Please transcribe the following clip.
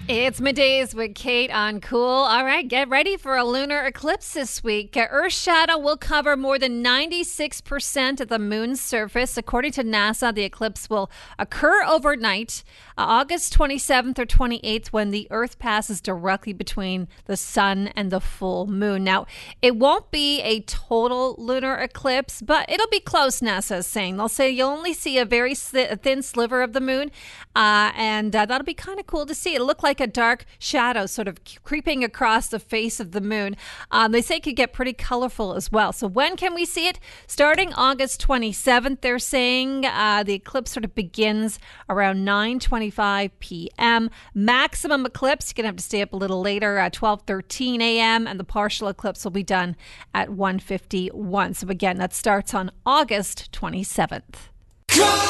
It's middays with Kate on Cool. All right, get ready for a lunar eclipse this week. Earth's shadow will cover more than 96% of the moon's surface. According to NASA, the eclipse will occur overnight, August 27th or 28th, when the Earth passes directly between the sun and the full moon. Now, it won't be a total lunar eclipse, but it'll be close, NASA is saying. They'll say you'll only see a very thin sliver of the moon, and that'll be kind of cool to see. It'll look like a dark shadow sort of creeping across the face of the moon. They say it could get pretty colorful as well. So when can we see it? Starting August 27th, they're saying the eclipse sort of begins around 9:25 p.m. Maximum eclipse, you're going to have to stay up a little later at 12:13 a.m. and the partial eclipse will be done at 1:51. So again, that starts on August 27th.